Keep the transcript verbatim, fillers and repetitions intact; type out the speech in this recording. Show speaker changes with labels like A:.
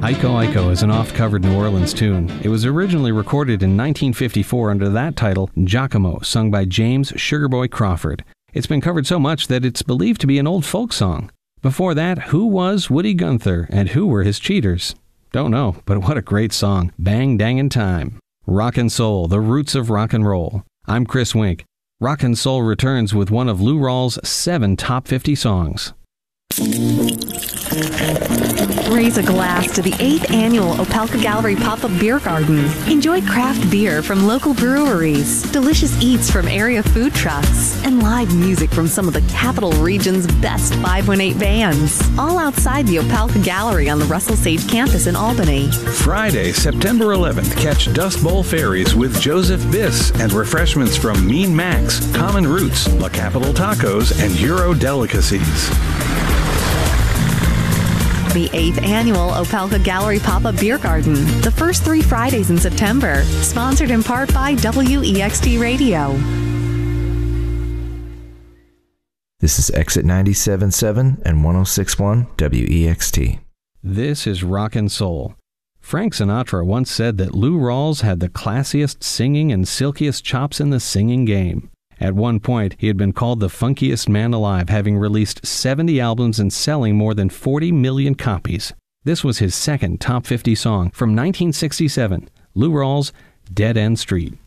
A: Iko Iko is an oft-covered New Orleans tune. It was originally recorded in nineteen fifty-four under that title, Giacomo, sung by James Sugarboy Crawford. It's been covered so much that it's believed to be an old folk song. Before that, who was Woody Gunther and who were his cheaters? Don't know, but what a great song. Bang Dangin' Time. Rock and Soul, the roots of rock and roll. I'm Chris Wink. Rock and Soul returns with one of Lou Rawls' seven top fifty songs.
B: Raise a glass to the eighth annual Opelka Gallery Pop-Up Beer Garden. Enjoy craft beer from local breweries, delicious eats from area food trucks, and live music from some of the capital region's best five one eight bands. All outside the Opelka Gallery on the Russell Sage campus in Albany.
C: Friday, September eleventh, catch Dust Bowl Ferries with Joseph Biss and refreshments from Mean Max, Common Roots, La Capital Tacos, and Euro Delicacies.
B: The eighth annual Opelka Gallery Pop-Up Beer Garden, the first three Fridays in September, sponsored in part by W E X T Radio.
D: This is Exit ninety-seven point seven and one oh six point one W E X T.
A: This is Rock and Soul. Frank Sinatra once said that Lou Rawls had the classiest singing and silkiest chops in the singing game. At one point, he had been called the funkiest man alive, having released seventy albums and selling more than forty million copies. This was his second top fifty song from nineteen sixty-seven, Lou Rawls' Dead End Street.